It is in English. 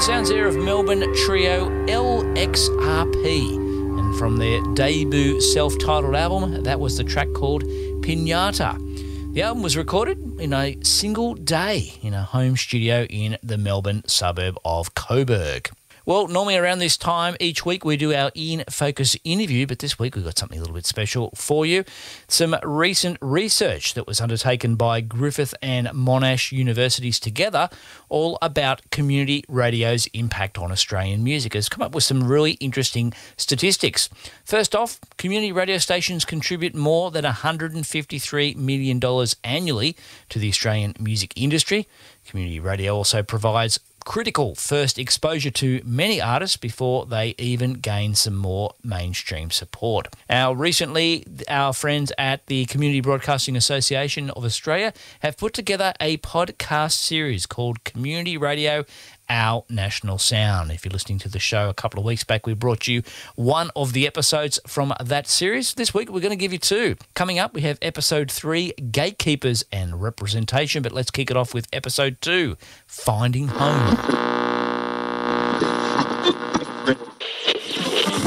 Sounds there of Melbourne trio LXRP. And from their debut self-titled album, that was the track called Pinata. The album was recorded in a single day in a home studio in the Melbourne suburb of Coburg. Well, normally around this time each week we do our In Focus interview, but this week we've got something a little bit special for you. Some recent research that was undertaken by Griffith and Monash universities together, all about community radio's impact on Australian music, has come up with some really interesting statistics. First off, community radio stations contribute more than $153 million annually to the Australian music industry. Community radio also provides critical first exposure to many artists before they even gain some more mainstream support. Now, recently, our friends at the Community Broadcasting Association of Australia have put together a podcast series called Community Radio, Our National Sound. If you're listening to the show a couple of weeks back, we brought you one of the episodes from that series. This week, we're going to give you two. Coming up, we have episode 3, Gatekeepers and Representation, but let's kick it off with episode 2, Finding Home.